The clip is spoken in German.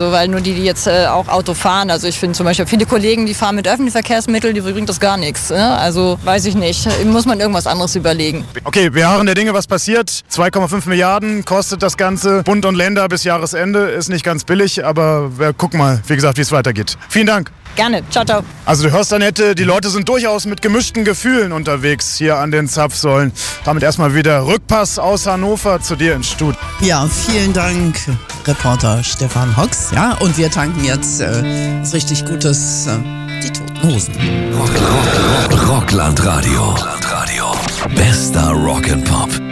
Also weil nur die jetzt auch Auto fahren. Also ich finde zum Beispiel viele Kollegen, die fahren mit öffentlichen Verkehrsmitteln, die bringt das gar nichts. Ne? Also weiß ich nicht. Muss man irgendwas anderes überlegen. Okay, wir harren der Dinge, was passiert. 2,5 Milliarden kostet das Ganze. Bund und Länder bis Jahresende. Ist nicht ganz billig, aber wir gucken mal, wie gesagt, wie es weitergeht. Vielen Dank. Gerne. Ciao, ciao. Also du hörst, Annette, die Leute sind durchaus mit gemischten Gefühlen unterwegs hier an den Zapfsäulen. Damit erstmal wieder Rückpass aus Hannover zu dir ins Studio. Ja, vielen Dank, Reporter Stefan Hox. Ja, und wir tanken jetzt was richtig Gutes, die Toten Hosen. Rockland Radio. Bester Rock'n'Pop.